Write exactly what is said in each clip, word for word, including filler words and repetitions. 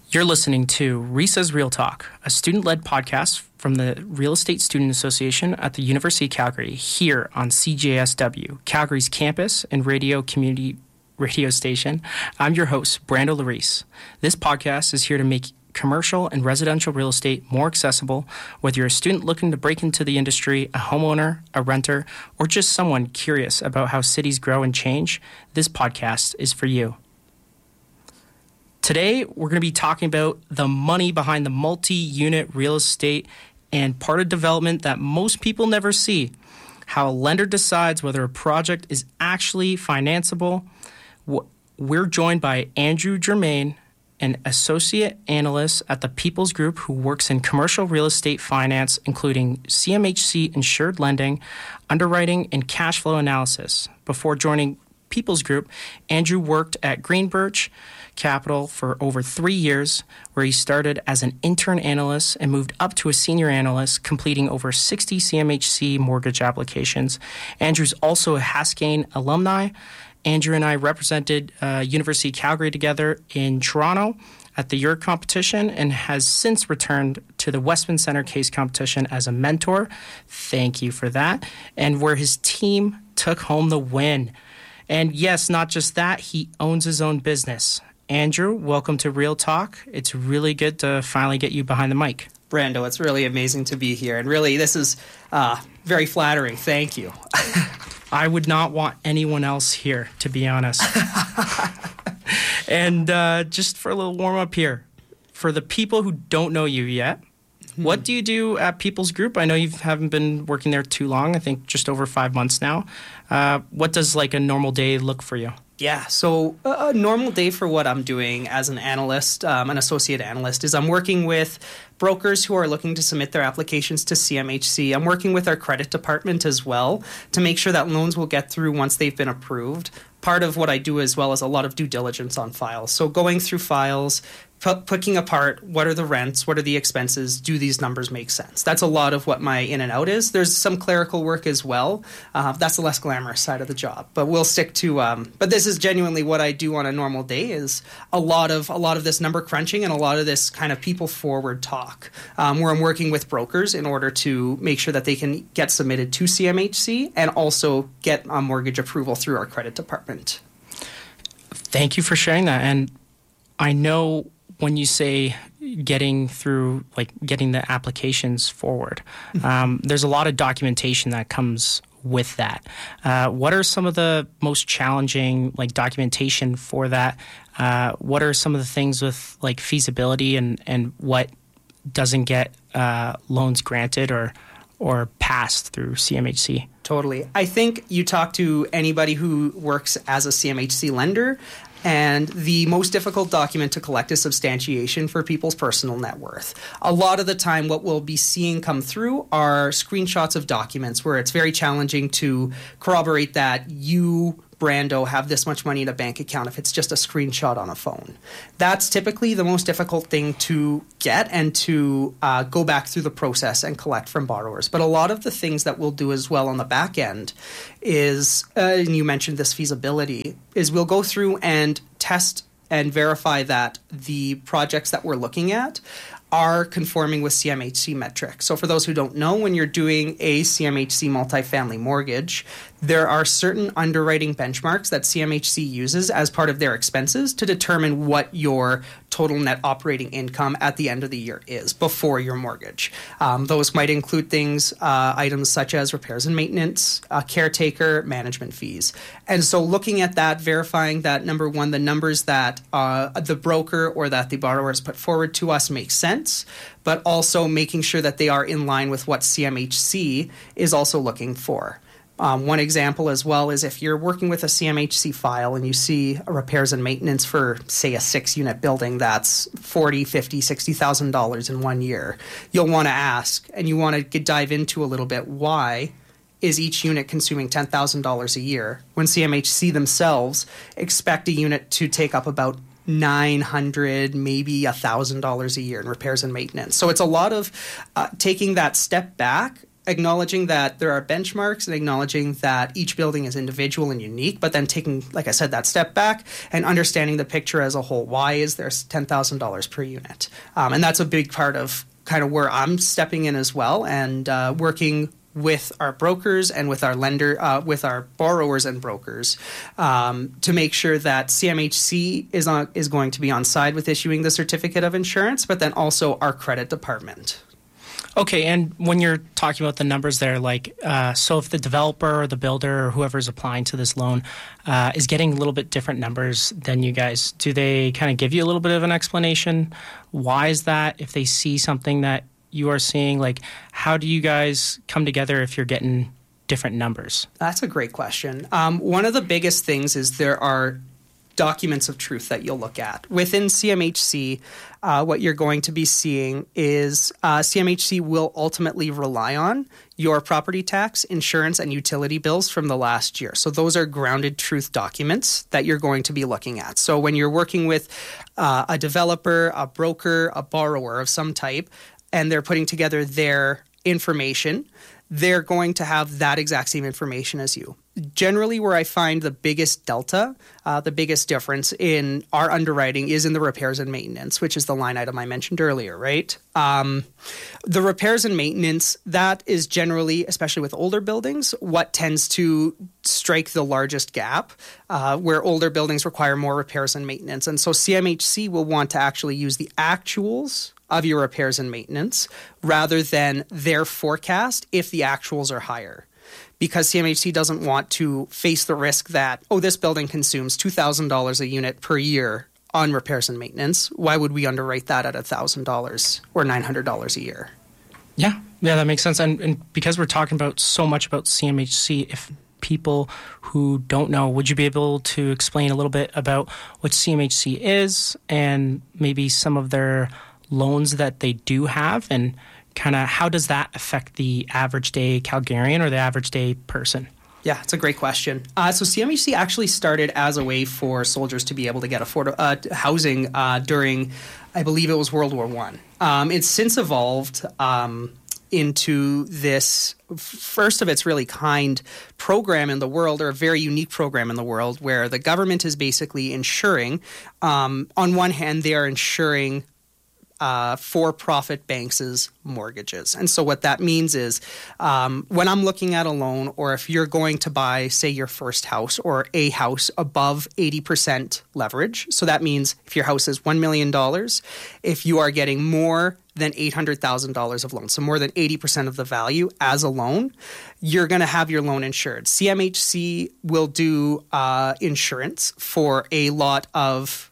You're listening to RESA's Real Talk, a student-led podcast from the Real Estate Student Association at the University of Calgary, here on C J S W, Calgary's campus and radio community radio station. I'm your host, Brando Larice. This podcast is here to make commercial and residential real estate more accessible, whether you're a student looking to break into the industry, a homeowner, a renter, or just someone curious about how cities grow and change. This podcast is for you. Today, we're going to be talking about the money behind the multi-unit real estate and part of development that most people never see, how a lender decides whether a project is actually financeable. We're joined by Andrew Germain, an associate analyst at the People's Group who works in commercial real estate finance, including C M H C insured lending, underwriting, and cash flow analysis. Before joining People's Group, Andrew worked at Greenbirch Capital for over three years, where he started as an intern analyst and moved up to a senior analyst, completing over sixty C M H C mortgage applications. Andrew's also a Haskayne alumni. Andrew and I represented uh, University of Calgary together in Toronto at the U R C competition and has since returned to the Westman Center case competition as a mentor. Thank you for that. And where his team took home the win. And yes, not just that, he owns his own business. Andrew, welcome to Real Talk. It's really good to finally get you behind the mic. Brando, it's really amazing to be here. And really, this is uh, very flattering. Thank you. I would not want anyone else here, to be honest. And uh, just for a little warm-up here, for the people who don't know you yet, mm-hmm. What do you do at People's Group? I know you haven't been working there too long, I think just over five months now. Uh, what does like a normal day look for you? Yeah, so a normal day for what I'm doing as an analyst, um, an associate analyst, is I'm working with brokers who are looking to submit their applications to C M H C. I'm working with our credit department as well to make sure that loans will get through once they've been approved. Part of what I do as well is a lot of due diligence on files. So going through files, p- picking apart what are the rents, what are the expenses, do these numbers make sense? That's a lot of what my in and out is. There's some clerical work as well. Uh, that's the less glamorous side of the job. But we'll stick to, um, but this is genuinely what I do on a normal day is a lot of a lot of this number crunching and a lot of this kind of people forward talk um, where I'm working with brokers in order to make sure that they can get submitted to C M H C and also get a mortgage approval through our credit department. Thank you for sharing that. And I know when you say getting through, like getting the applications forward, mm-hmm. um, there's a lot of documentation that comes with that. Uh, what are some of the most challenging like documentation for that? Uh, what are some of the things with like feasibility and, and what doesn't get uh, loans granted or or passed through C M H C? Totally. I think you talk to anybody who works as a C M H C lender, and the most difficult document to collect is substantiation for people's personal net worth. A lot of the time, what we'll be seeing come through are screenshots of documents where it's very challenging to corroborate that you, Brando, have this much money in a bank account if it's just a screenshot on a phone. That's typically the most difficult thing to get and to uh, go back through the process and collect from borrowers. But a lot of the things that we'll do as well on the back end is, uh, and you mentioned this feasibility, is we'll go through and test and verify that the projects that we're looking at are conforming with C M H C metrics. So for those who don't know, when you're doing a C M H C multifamily mortgage, there are certain underwriting benchmarks that C M H C uses as part of their expenses to determine what your total net operating income at the end of the year is before your mortgage. Um, those might include things, uh, items such as repairs and maintenance, uh, caretaker, management fees. And so looking at that, verifying that, number one, the numbers that uh, the broker or that the borrower has put forward to us make sense, but also making sure that they are in line with what C M H C is also looking for. Um, one example as well is if you're working with a C M H C file and you see a repairs and maintenance for, say, a six-unit building that's forty thousand dollars, fifty thousand dollars, sixty thousand dollars in one year, you'll want to ask and you want to dive into a little bit why is each unit consuming ten thousand dollars a year when C M H C themselves expect a unit to take up about nine hundred dollars, maybe one thousand dollars a year in repairs and maintenance. So it's a lot of uh, taking that step back acknowledging that there are benchmarks and acknowledging that each building is individual and unique, but then taking, like I said, that step back and understanding the picture as a whole. Why is there ten thousand dollars per unit? Um, and that's a big part of kind of where I'm stepping in as well, and uh, working with our brokers and with our lender, uh, with our borrowers and brokers, um, to make sure that C M H C is on is going to be on side with issuing the certificate of insurance, but then also our credit department. Okay, and when you're talking about the numbers there, like, uh, so if the developer or the builder or whoever's applying to this loan uh, is getting a little bit different numbers than you guys, do they kind of give you a little bit of an explanation? Why is that? If they see something that you are seeing, like, how do you guys come together if you're getting different numbers? That's a great question. Um, one of the biggest things is there are documents of truth that you'll look at. Within C M H C, uh, what you're going to be seeing is uh, C M H C will ultimately rely on your property tax, insurance, and utility bills from the last year. So those are grounded truth documents that you're going to be looking at. So when you're working with uh, a developer, a broker, a borrower of some type, and they're putting together their information, they're going to have that exact same information as you. Generally, where I find the biggest delta, uh, the biggest difference in our underwriting is in the repairs and maintenance, which is the line item I mentioned earlier, right? Um, the repairs and maintenance, that is generally, especially with older buildings, what tends to strike the largest gap, uh, where older buildings require more repairs and maintenance. And so C M H C will want to actually use the actuals of your repairs and maintenance rather than their forecast if the actuals are higher. Because C M H C doesn't want to face the risk that, oh, this building consumes two thousand dollars a unit per year on repairs and maintenance. Why would we underwrite that at one thousand dollars or nine hundred dollars a year? Yeah, yeah, that makes sense. And, and because we're talking about so much about C M H C, if people who don't know, would you be able to explain a little bit about what C M H C is and maybe some of their loans that they do have, and kind of how does that affect the average day Calgarian or the average day person? Yeah, it's a great question. Uh, so C M H C actually started as a way for soldiers to be able to get affordable uh, housing uh, during, I believe it was World War One. Um, it's since evolved um, into this first of its really kind program in the world, or a very unique program in the world, where the government is basically insuring, um, on one hand, they are insuring Uh, for-profit banks' mortgages. And so what that means is um, when I'm looking at a loan, or if you're going to buy, say, your first house or a house above eighty percent leverage, so that means if your house is one million dollars, if you are getting more than eight hundred thousand dollars of loan, so more than eighty percent of the value as a loan, you're going to have your loan insured. C M H C will do uh, insurance for a lot of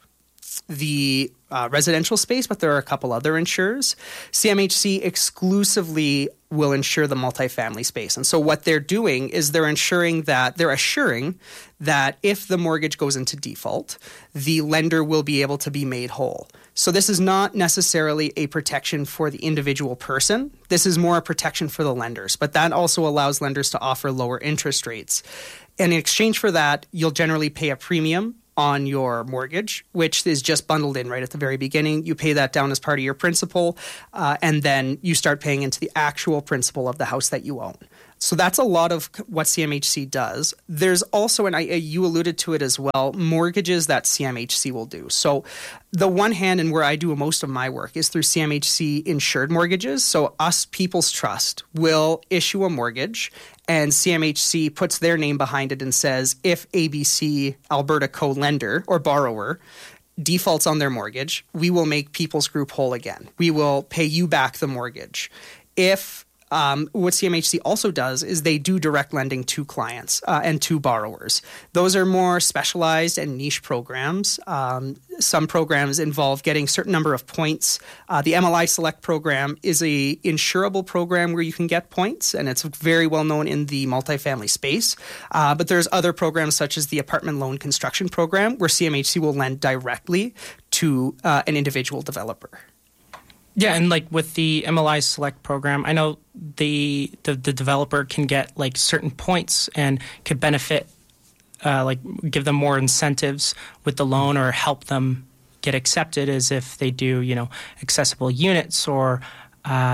the uh, residential space, but there are a couple other insurers. C M H C exclusively will insure the multifamily space. And so what they're doing is they're ensuring that they're assuring that if the mortgage goes into default, the lender will be able to be made whole. So this is not necessarily a protection for the individual person. This is more a protection for the lenders, but that also allows lenders to offer lower interest rates. And in exchange for that, you'll generally pay a premium on your mortgage, which is just bundled in right at the very beginning. You pay that down as part of your principal, uh, and then you start paying into the actual principal of the house that you own. So that's a lot of what C M H C does. There's also, and I, you alluded to it as well, mortgages that C M H C will do. So the one hand, and where I do most of my work, is through C M H C insured mortgages. So us, People's Trust, will issue a mortgage, and C M H C puts their name behind it and says, if A B C Alberta co-lender or borrower defaults on their mortgage, we will make People's Group whole again. We will pay you back the mortgage. If Um, what C M H C also does is they do direct lending to clients uh, and to borrowers. Those are more specialized and niche programs. Um, some programs involve getting a certain number of points. Uh, the M L I Select program is a insurable program where you can get points, and it's very well known in the multifamily space. Uh, but there's other programs such as the Apartment Loan Construction Program, where C M H C will lend directly to uh, an individual developer. Yeah, and like with the M L I Select program, I know the the, the developer can get like certain points and could benefit, uh, like give them more incentives with the loan or help them get accepted as if they do, you know, accessible units or uh,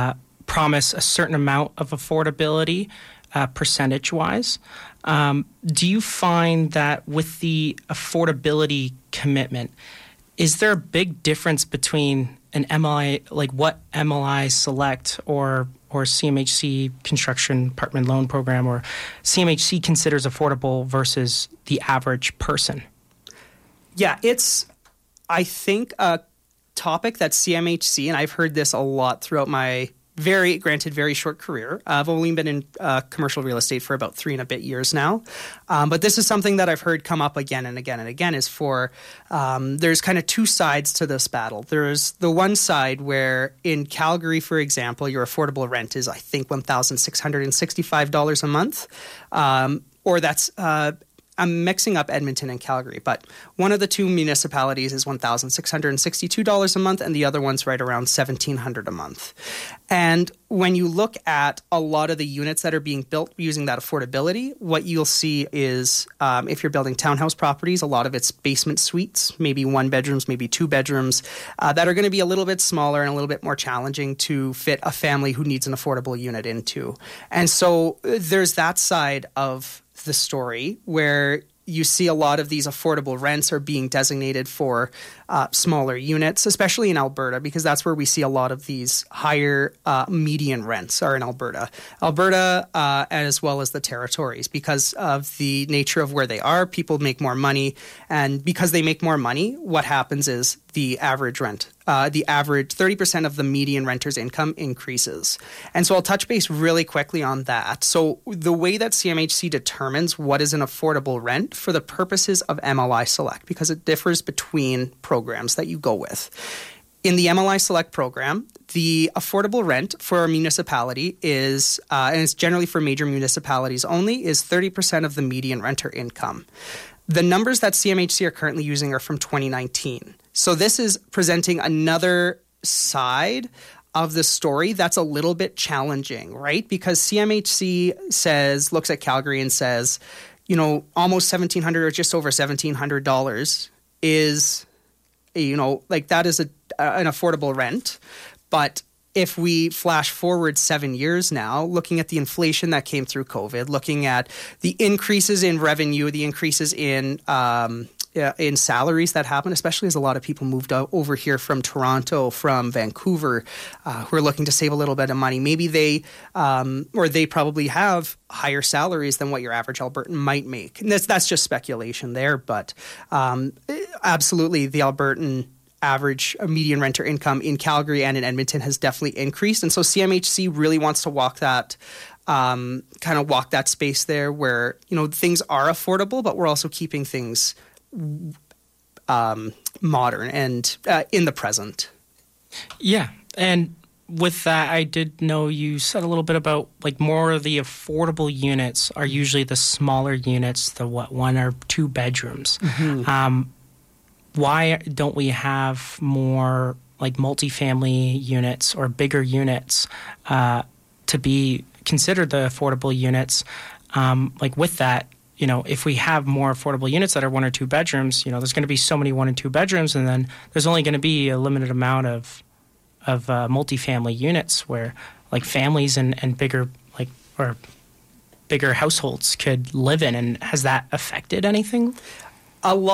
promise a certain amount of affordability uh, percentage-wise. Um, do you find that with the affordability commitment, is there a big difference between an M L I, like what M L I Select or or C M H C Construction Apartment Loan Program or C M H C considers affordable versus the average person? Yeah, it's, I think, a topic that C M H C, and I've heard this a lot throughout my very, granted, very short career. Uh, I've only been in uh, commercial real estate for about three and a bit years now. Um, but this is something that I've heard come up again and again and again is for, um, there's kind of two sides to this battle. There's the one side where in Calgary, for example, your affordable rent is, I think, one thousand six hundred sixty-five dollars a month. Um, or that's... Uh, I'm mixing up Edmonton and Calgary, but one of the two municipalities is one thousand six hundred sixty-two dollars a month, and the other one's right around seventeen hundred dollars a month. And when you look at a lot of the units that are being built using that affordability, what you'll see is um, if you're building townhouse properties, a lot of it's basement suites, maybe one bedrooms, maybe two bedrooms, uh, that are going to be a little bit smaller and a little bit more challenging to fit a family who needs an affordable unit into. And so uh, there's that side of the story where you see a lot of these affordable rents are being designated for uh, smaller units, especially in Alberta, because that's where we see a lot of these higher uh, median rents are in Alberta. Alberta, uh, as well as the territories, because of the nature of where they are, people make more money. And because they make more money, what happens is the average rent, uh, the average thirty percent of the median renter's income increases. And so I'll touch base really quickly on that. So the way that C M H C determines what is an affordable rent for the purposes of M L I Select, because it differs between programs that you go with. In the M L I Select program, the affordable rent for a municipality is, uh, and it's generally for major municipalities only, is thirty percent of the median renter income. The numbers that C M H C are currently using are from twenty nineteen. So this is presenting another side of the story that's a little bit challenging, right? Because C M H C says, looks at Calgary and says, you know, almost seventeen hundred dollars or just over seventeen hundred dollars is, you know, like that is a, an affordable rent. But if we flash forward seven years now, looking at the inflation that came through COVID, looking at the increases in revenue, the increases in um, in salaries that happen, especially as a lot of people moved out over here from Toronto, from Vancouver, uh, who are looking to save a little bit of money. Maybe they, um, or they probably have higher salaries than what your average Albertan might make. And that's, that's just speculation there, but um, absolutely the Albertan average median renter income in Calgary and in Edmonton has definitely increased. And so C M H C really wants to walk that, um, kind of walk that space there where, you know, things are affordable, but we're also keeping things um, modern and uh, in the present. Yeah. And with that, I did know you said a little bit about like more of the affordable units are usually the smaller units, the what, one or two bedrooms. Mm-hmm. Um, why don't we have more like multifamily units or bigger units uh, to be considered the affordable units? Um, like with that, you know, if we have more affordable units that are one or two bedrooms, you know, there's going to be so many one and two bedrooms, and then there's only going to be a limited amount of of uh, multifamily units where like families and, and bigger like or bigger households could live in. And has that affected anything? A lot.